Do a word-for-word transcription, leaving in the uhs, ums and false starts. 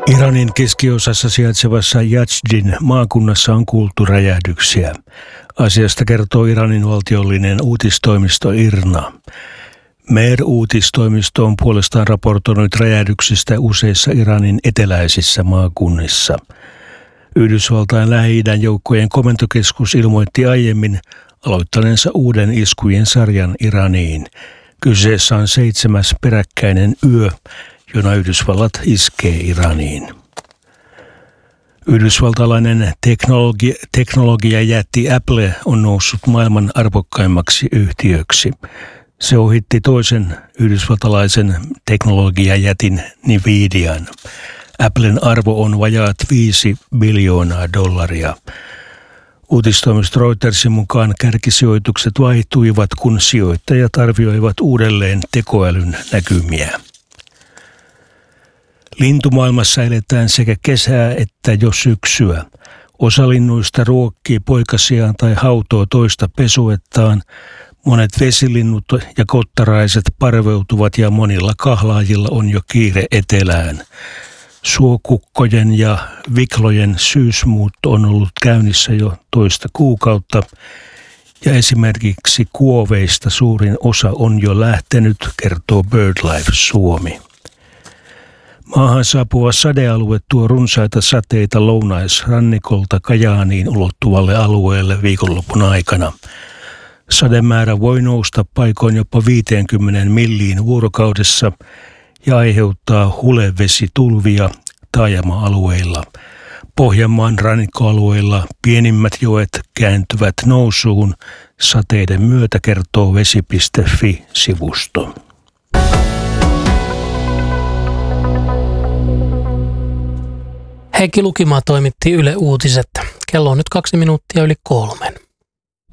Iranin keskiosassa sijaitsevassa Yazdin maakunnassa on kuultu räjähdyksiä. Asiasta kertoo Iranin valtiollinen uutistoimisto IRNA. Mer-uutistoimisto on puolestaan raportoinut räjähdyksistä useissa Iranin eteläisissä maakunnissa. Yhdysvaltain Lähi-idän joukkojen komentokeskus ilmoitti aiemmin aloittaneensa uuden iskujen sarjan Iraniin. Kyseessä on seitsemäs peräkkäinen yö, jona Yhdysvallat iskee Iraniin. Yhdysvaltalainen teknologi- teknologiajätti Apple on noussut maailman arvokkaimmaksi yhtiöksi. Se ohitti toisen yhdysvaltalaisen teknologiajätin Nvidian. Applen arvo on vajaat viisi biljoonaa dollaria. Uutistoimisto Reutersin mukaan kärkisijoitukset vaihtuivat, kun sijoittajat arvioivat uudelleen tekoälyn näkymiä. Lintumaailmassa eletään sekä kesää että jo syksyä. Osa linnuista ruokkii poikasiaan tai hautoo toista pesuettaan. Monet vesilinnut ja kottaraiset parveutuvat ja monilla kahlaajilla on jo kiire etelään. Suokukkojen ja viklojen syysmuutto on ollut käynnissä jo toista kuukautta ja esimerkiksi kuoveista suurin osa on jo lähtenyt, kertoo BirdLife Suomi. Maahan saapuva sadealue tuo runsaita sateita lounaisrannikolta Kajaaniin ulottuvalle alueelle viikonlopun aikana. Sademäärä voi nousta paikoin jopa viisikymmentä milliin vuorokaudessa ja aiheuttaa hulevesitulvia taajama-alueilla. Pohjanmaan rannikkoalueilla pienimmät joet kääntyvät nousuun sateiden myötä, kertoo vesi piste fi-sivusto. Heikki Lukimaa toimitti Yle Uutiset. Kello on nyt kaksi minuuttia yli kolmen.